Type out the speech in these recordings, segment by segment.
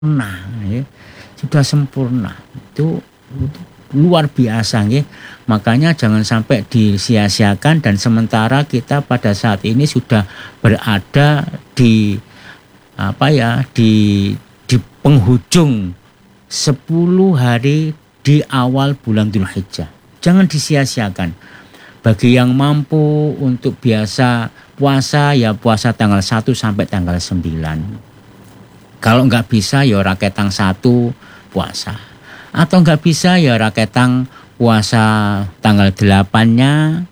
Nah, ya, sudah sempurna. Itu luar biasa nggih. Makanya jangan sampai disia-siakan dan sementara kita pada saat ini sudah berada di apa ya di penghujung 10 hari di awal bulan Dzulhijjah. Jangan disia-siakan. Bagi yang mampu untuk biasa puasa ya puasa tanggal 1 sampai tanggal 9. Kalau nggak bisa ya raketang 1 puasa. Atau nggak bisa ya raketang puasa tanggal 8-nya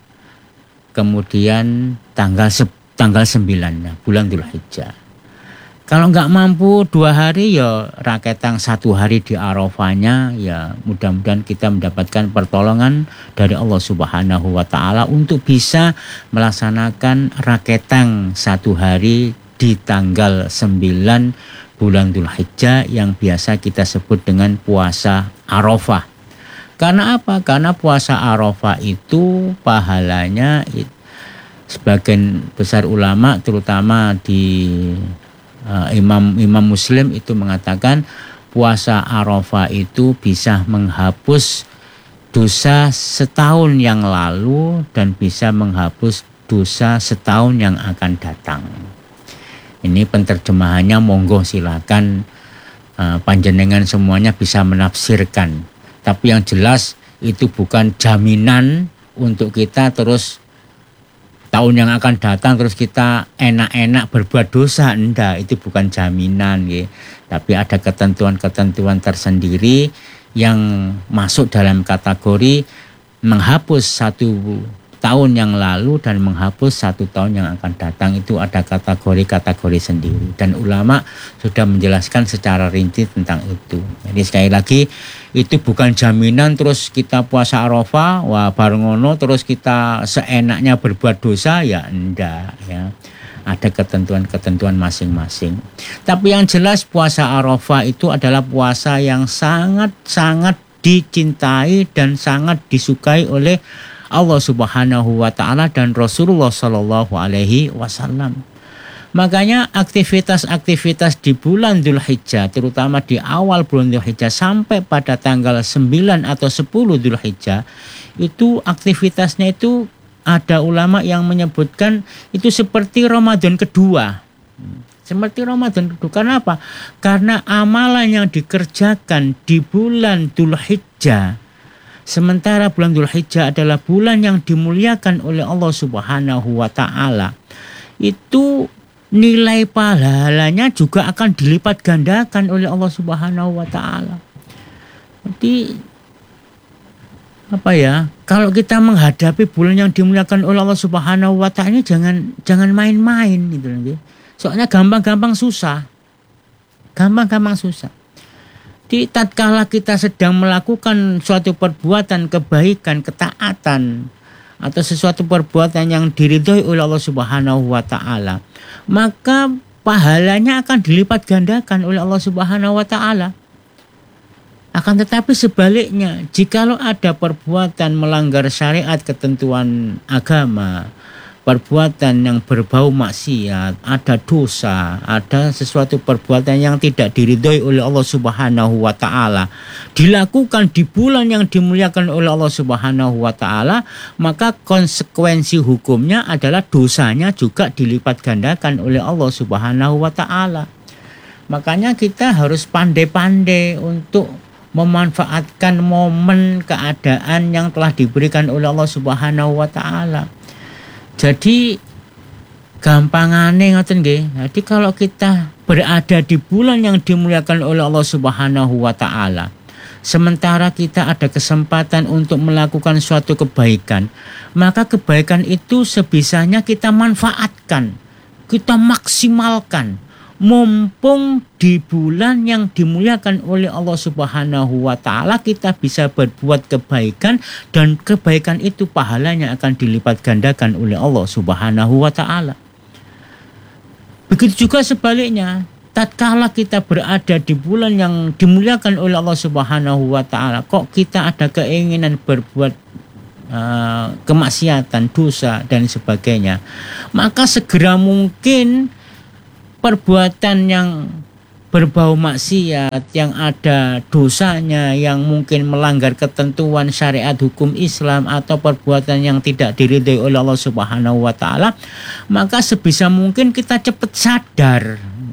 kemudian tanggal 9-nya bulan Dzulhijjah. Kalau nggak mampu 2 hari ya raketang 1 hari di Arafahnya ya mudah-mudahan kita mendapatkan pertolongan dari Allah Subhanahu wa taala untuk bisa melaksanakan raketang 1 hari di tanggal 9 bulan Dzulhijjah yang biasa kita sebut dengan puasa Arafah. Karena apa? Karena puasa Arafah itu pahalanya sebagian besar ulama terutama di Imam Muslim itu mengatakan puasa Arafah itu bisa menghapus dosa setahun yang lalu dan bisa menghapus dosa setahun yang akan datang. Ini penterjemahannya monggo silakan panjenengan semuanya bisa menafsirkan. Tapi yang jelas itu bukan jaminan untuk kita terus tahun yang akan datang terus kita enak-enak berbuat dosa. Enggak, itu bukan jaminan ya. Tapi ada ketentuan-ketentuan tersendiri yang masuk dalam kategori menghapus 1 tahun yang lalu dan menghapus 1 tahun yang akan datang. Itu ada kategori-kategori sendiri dan ulama sudah menjelaskan secara rinci tentang itu. Jadi sekali lagi itu bukan jaminan terus kita puasa Arafah wah bareng ngono terus kita seenaknya berbuat dosa ya enggak ya. Ada ketentuan-ketentuan masing-masing. Tapi yang jelas puasa Arafah itu adalah puasa yang sangat-sangat dicintai dan sangat disukai oleh Allah Subhanahu wa taala dan Rasulullah sallallahu alaihi wasallam. Makanya aktivitas-aktivitas di bulan Dzulhijjah terutama di awal bulan Dzulhijjah sampai pada tanggal 9 atau 10 Dzulhijjah itu aktivitasnya itu ada ulama yang menyebutkan itu seperti Ramadan kedua. Seperti Ramadan kedua. Karena apa? Karena amalan yang dikerjakan di bulan Dzulhijjah sementara bulan Dzulhijjah adalah bulan yang dimuliakan oleh Allah Subhanahu wa taala. Itu nilai pahalanya juga akan dilipat gandakan oleh Allah Subhanahu wa taala. Jadi apa ya? Kalau kita menghadapi bulan yang dimuliakan oleh Allah Subhanahu wa taala ini jangan main-main gitu loh. Soalnya gampang-gampang susah. Gampang-gampang susah. Di tatkala kita sedang melakukan suatu perbuatan kebaikan, ketaatan atau sesuatu perbuatan yang diridhoi oleh Allah Subhanahu wa taala, maka pahalanya akan dilipat gandakan oleh Allah Subhanahu wa taala. Akan tetapi sebaliknya, jikalau ada perbuatan melanggar syariat ketentuan agama, perbuatan yang berbau maksiat, ada dosa, ada sesuatu perbuatan yang tidak diridhoi oleh Allah Subhanahu wa taala, dilakukan di bulan yang dimuliakan oleh Allah Subhanahu wa taala, maka konsekuensi hukumnya adalah dosanya juga dilipat gandakan oleh Allah Subhanahu wa taala. Makanya kita harus pandai-pandai untuk memanfaatkan momen keadaan yang telah diberikan oleh Allah Subhanahu wa taala. Jadi gampangane ngoten nggih. Jadi kalau kita berada di bulan yang dimuliakan oleh Allah Subhanahu wa taala, sementara kita ada kesempatan untuk melakukan suatu kebaikan, maka kebaikan itu sebisanya kita manfaatkan, kita maksimalkan. Mumpung di bulan yang dimuliakan oleh Allah Subhanahu wa taala kita bisa berbuat kebaikan dan kebaikan itu pahalanya akan dilipat gandakan oleh Allah Subhanahu wa taala. Begitu juga sebaliknya, tatkala kita berada di bulan yang dimuliakan oleh Allah Subhanahu wa taala, kok kita ada keinginan berbuat kemaksiatan, dosa dan sebagainya, maka segera mungkin perbuatan yang berbau maksiat, yang ada dosanya, yang mungkin melanggar ketentuan syariat hukum Islam atau perbuatan yang tidak diridhai oleh Allah Subhanahu wa taala, maka sebisa mungkin kita cepat sadar.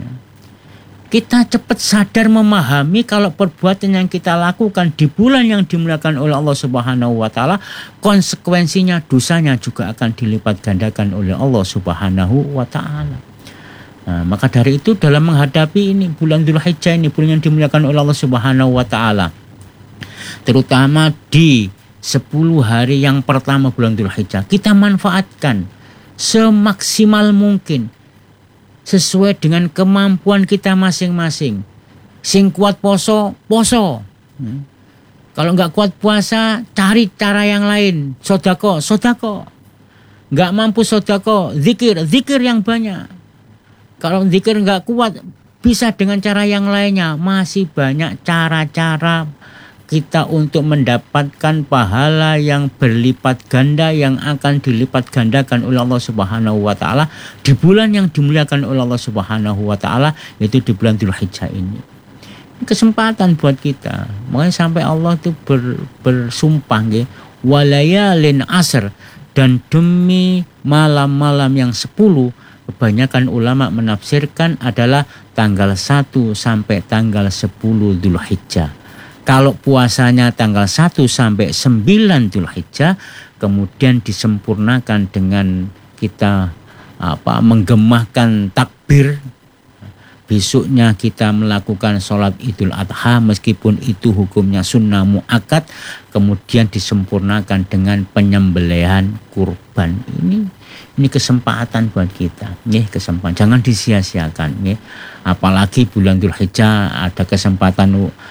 Kita cepat sadar memahami kalau perbuatan yang kita lakukan di bulan yang dimuliakan oleh Allah Subhanahu wa taala, konsekuensinya dosanya juga akan dilipat gandakan oleh Allah Subhanahu wa taala. Nah, maka dari itu dalam menghadapi ini bulan Dzulhijjah ini, bulan yang dimuliakan oleh Allah Subhanahu wa taala, terutama di 10 hari yang pertama bulan Dzulhijjah, kita manfaatkan semaksimal mungkin sesuai dengan kemampuan kita masing-masing. Sing kuat poso, poso. Kalau nggak kuat puasa, cari cara yang lain. Sodako. Nggak mampu sodako, zikir yang banyak. Kalau zikir nggak kuat, bisa dengan cara yang lainnya. Masih banyak cara-cara kita untuk mendapatkan pahala yang berlipat ganda, yang akan dilipat gandakan oleh Allah Subhanahu wa taala di bulan yang dimuliakan oleh Allah Subhanahu wa taala, yaitu di bulan Dzulhijjah ini. Kesempatan buat kita. Makanya sampai Allah itu bersumpah nggih, walayalin asr, dan demi malam-malam yang 10. Kebanyakan ulama menafsirkan adalah tanggal 1 sampai tanggal 10 Dzulhijjah. Kalau puasanya tanggal 1 sampai 9 Dzulhijjah, kemudian disempurnakan dengan kita menggemahkan takbir. Besoknya kita melakukan sholat Idul Adha, meskipun itu hukumnya sunnah muakkad, kemudian disempurnakan dengan penyembelihan kurban. Ini kesempatan buat kita, kesempatan. Jangan disia-siakan, apalagi bulan Dzulhijjah ada kesempatan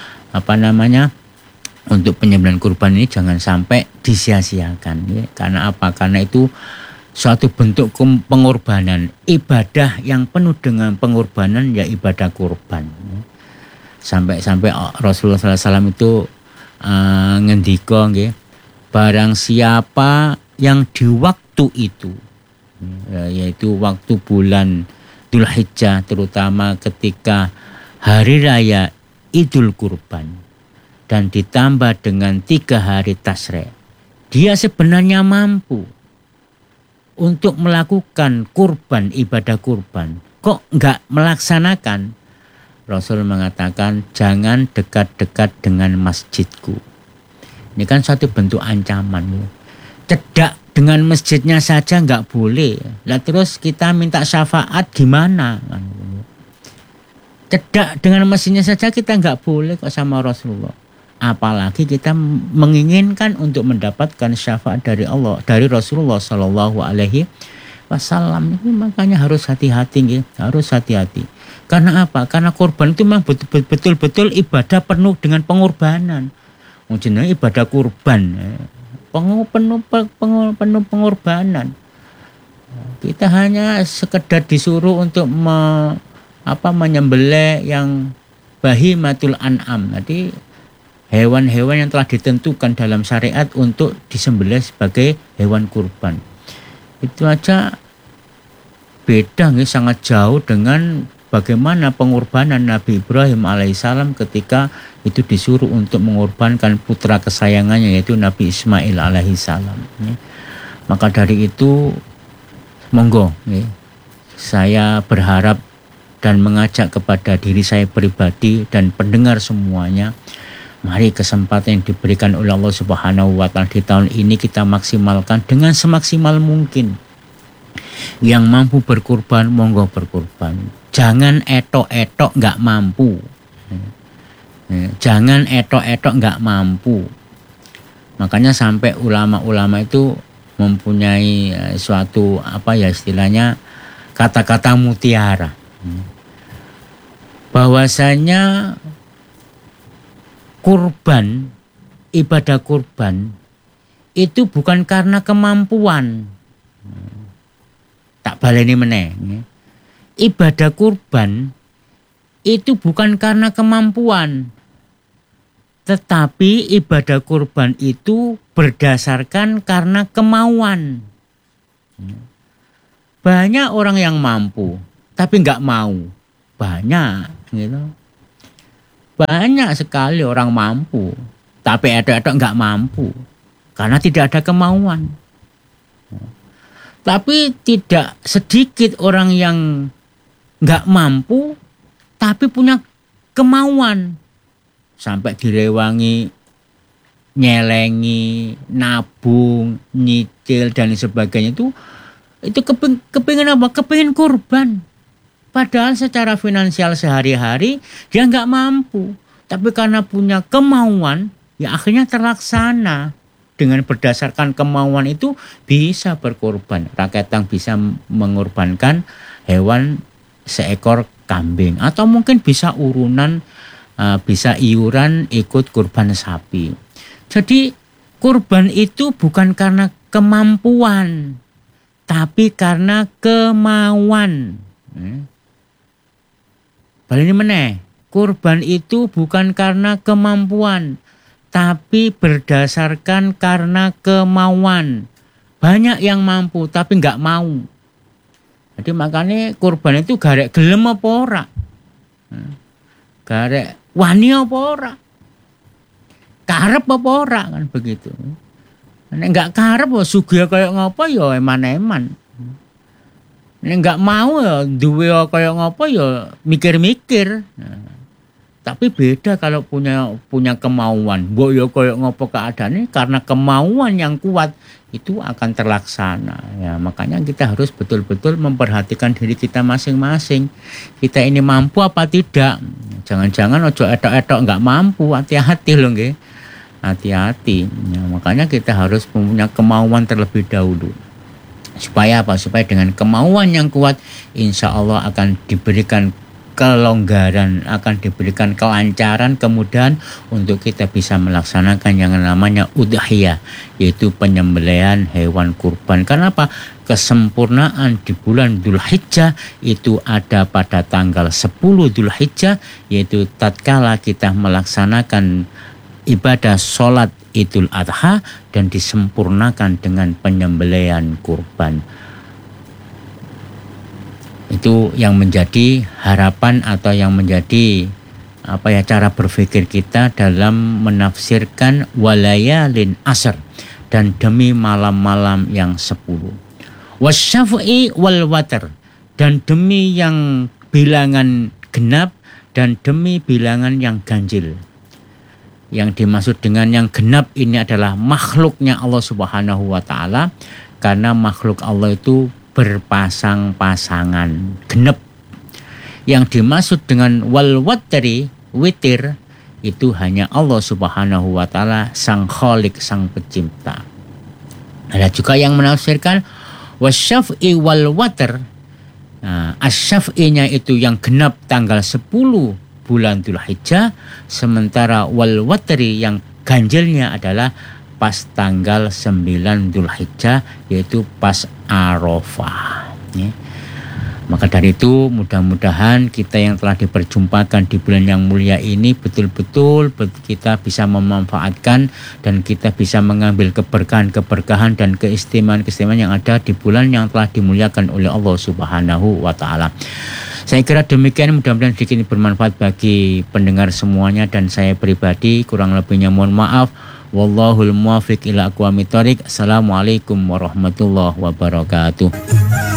untuk penyembelihan kurban ini, jangan sampai disia-siakan. Karena apa? Karena itu suatu bentuk pengorbanan, ibadah yang penuh dengan pengorbanan, ya ibadah kurban. Sampai Rasulullah SAW itu ngendika, barang siapa yang di waktu itu, yaitu waktu bulan Dzulhijjah, terutama ketika hari raya Idul Kurban, dan ditambah dengan 3 hari Tasyrik, dia sebenarnya mampu untuk melakukan kurban, ibadah kurban. Kok enggak melaksanakan? Rasul mengatakan, jangan dekat-dekat dengan masjidku. Ini kan suatu bentuk ancaman. Cedak dengan masjidnya saja enggak boleh. Lah terus kita minta syafaat gimana? Cedak dengan mesinnya saja kita nggak boleh kok sama Rasulullah. Apalagi kita menginginkan untuk mendapatkan syafaat dari Allah, dari Rasulullah Shallallahu Alaihi Wasallam. Makanya harus hati-hati, harus hati-hati. Karena apa? Karena korban itu memang betul-betul ibadah penuh dengan pengorbanan. Jenenge ibadah kurban, penuh pengorbanan. Kita hanya sekedar disuruh untuk menyembelih yang bahimatul an'am. Jadi hewan-hewan yang telah ditentukan dalam syariat untuk disembelih sebagai hewan kurban. Itu aja beda, sangat jauh dengan bagaimana pengorbanan Nabi Ibrahim alaihissalam ketika itu disuruh untuk mengorbankan putra kesayangannya, yaitu Nabi Ismail alaihissalam. Maka dari itu monggo, saya berharap dan mengajak kepada diri saya pribadi dan pendengar semuanya, mari kesempatan yang diberikan oleh Allah Subhanahu wa taala di tahun ini kita maksimalkan dengan semaksimal mungkin. Yang mampu berkurban, monggo berkurban. Jangan etok-etok nggak mampu. Jangan etok-etok nggak mampu. Makanya sampai ulama-ulama itu mempunyai suatu istilahnya kata-kata mutiara. Bahwasanya kurban, ibadah kurban itu bukan karena kemampuan. Tak baleni meneh. Ibadah kurban itu bukan karena kemampuan, tetapi ibadah kurban itu berdasarkan karena kemauan. Banyak orang yang mampu tapi nggak mau, banyak gitu. Banyak sekali orang mampu, tapi ada nggak mampu karena tidak ada kemauan. Tapi tidak sedikit orang yang nggak mampu tapi punya kemauan, sampai direwangi, nyelengi, nabung, nyicil dan sebagainya. Itu kepingin apa? Kepingin kurban. Padahal secara finansial sehari-hari dia nggak mampu, tapi karena punya kemauan, ya akhirnya terlaksana. Dengan berdasarkan kemauan itu bisa berkorban. Rakyat yang bisa mengorbankan hewan seekor kambing, atau mungkin bisa urunan, bisa iuran ikut kurban sapi. Jadi kurban itu bukan karena kemampuan, tapi karena kemauan. Balik meneh, kurban itu bukan karena kemampuan, tapi berdasarkan karena kemauan. Banyak yang mampu tapi nggak mau. Jadi makanya kurban itu garek gelem apa ora, garek wani apa ora, karep apa ora, kan begitu. Nek nggak karep sugih kaya ngapa ya eman-eman. Nek nggak mau ya duwe kaya ngapa ya mikir-mikir. Tapi beda kalau punya kemauan. Mbok ya kaya ngapa keadaannya, karena kemauan yang kuat itu akan terlaksana. Ya, makanya kita harus betul-betul memperhatikan diri kita masing-masing. Kita ini mampu apa tidak? Jangan-jangan ojo etok-etok nggak mampu, hati-hati loh nggih. Hati-hati. Ya, makanya kita harus punya kemauan terlebih dahulu. Supaya apa? Supaya dengan kemauan yang kuat, insya Allah akan diberikan kelonggaran, akan diberikan kelancaran, kemudahan untuk kita bisa melaksanakan yang namanya udhiyah, yaitu penyembelihan hewan kurban. Karena apa? Kesempurnaan di bulan Dzulhijjah itu ada pada tanggal 10 Dzulhijjah, yaitu tatkala kita melaksanakan ibadah sholat Idul Adha dan disempurnakan dengan penyembelihan kurban. Itu yang menjadi harapan atau yang menjadi cara berpikir kita dalam menafsirkan walayalin asr, dan demi malam-malam yang 10. Wasyaf'i wal watr, dan demi yang bilangan genap dan demi bilangan yang ganjil. Yang dimaksud dengan yang genap ini adalah makhluknya Allah Subhanahu wa taala, karena makhluk Allah itu berpasang-pasangan, genep. Yang dimaksud dengan wal watri, witir, itu hanya Allah Subhanahu wa taala, sang khalik, sang pencipta. Ada juga yang menafsirkan wasyaf'i wal watr. Asyaf'inya itu yang genap tanggal 10 bulan Dzulhijjah, sementara wal watri yang ganjilnya adalah pas tanggal 9 Dzulhijjah, yaitu pas Arafah. Ya. Maka dari itu mudah-mudahan kita yang telah diperjumpakan di bulan yang mulia ini betul-betul kita bisa memanfaatkan dan kita bisa mengambil keberkahan-keberkahan dan keistimewaan-keistimewaan yang ada di bulan yang telah dimuliakan oleh Allah Subhanahu wa taala. Saya kira demikian, mudah-mudahan sedikit bermanfaat bagi pendengar semuanya, dan saya pribadi kurang lebihnya mohon maaf. Wallahul muwaffiq ila aqwamit thoriq. Assalamualaikum warahmatullahi wabarakatuh.